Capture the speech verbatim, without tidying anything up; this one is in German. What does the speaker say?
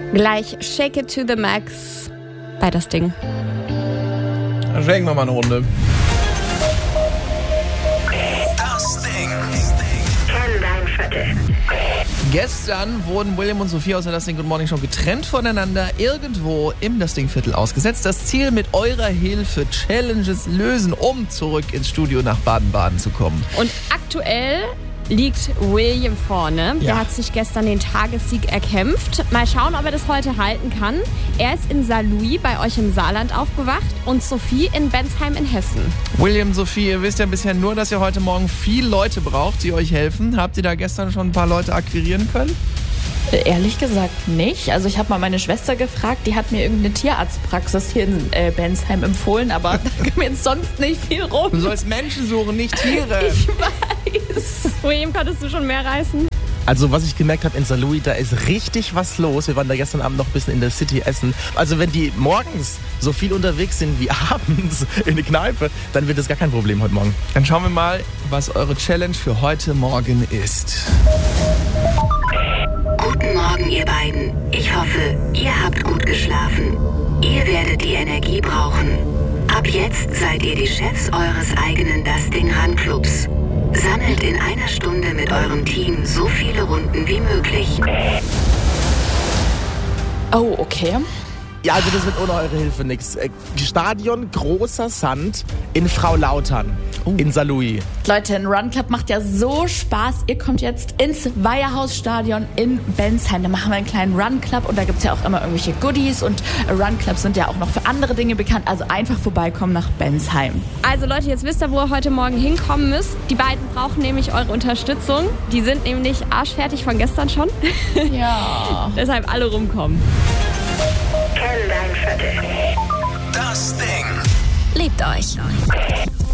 Gleich Shake It to the Max bei das Ding. Dann shaken wir mal eine Runde. Das Ding. Kenn dein Viertel. Gestern wurden William und Sophie aus der Das Ding Good Morning Show getrennt voneinander irgendwo im Das Ding Viertel ausgesetzt. Das Ziel, mit eurer Hilfe Challenges lösen, um zurück ins Studio nach Baden-Baden zu kommen. Und aktuell liegt William vorne. Ja. Der hat sich gestern den Tagessieg erkämpft. Mal schauen, ob er das heute halten kann. Er ist in Saarlouis bei euch im Saarland aufgewacht und Sophie in Bensheim in Hessen. William, Sophie, ihr wisst ja bisher nur, dass ihr heute Morgen viele Leute braucht, die euch helfen. Habt ihr da gestern schon ein paar Leute akquirieren können? Ehrlich gesagt nicht. Also ich habe mal meine Schwester gefragt, die hat mir irgendeine Tierarztpraxis hier in äh, Bensheim empfohlen, aber da kam jetzt sonst nicht viel rum. Du sollst Menschen suchen, nicht Tiere. Ich weiß. William, konntest du schon mehr reißen? Also was ich gemerkt habe in Saarlouis, da ist richtig was los. Wir waren da gestern Abend noch ein bisschen in der City essen. Also wenn die morgens so viel unterwegs sind wie abends in der Kneipe, dann wird das gar kein Problem heute Morgen. Dann schauen wir mal, was eure Challenge für heute Morgen ist. Guten Morgen, ihr beiden. Ich hoffe, ihr habt gut geschlafen. Ihr werdet die Energie brauchen. Ab jetzt seid ihr die Chefs eures eigenen Das Ding Run Clubs. Sammelt in einer Stunde mit eurem Team so viele Runden wie möglich. Oh, okay. Ja, also das wird ohne eure Hilfe nichts. Stadion Großer Sand in Frau Lautern in Saarlouis. Leute, ein Run Club macht ja so Spaß. Ihr kommt jetzt ins Weiherhausstadion in Bensheim. Da machen wir einen kleinen Run Club und da gibt es ja auch immer irgendwelche Goodies und Run Clubs sind ja auch noch für andere Dinge bekannt. Also einfach vorbeikommen nach Bensheim. Also Leute, jetzt wisst ihr, wo ihr heute Morgen hinkommen müsst. Die beiden brauchen nämlich eure Unterstützung. Die sind nämlich arschfertig von gestern schon. Ja. Deshalb alle rumkommen. Kenn dein Viertel. Das Ding. Liebt euch.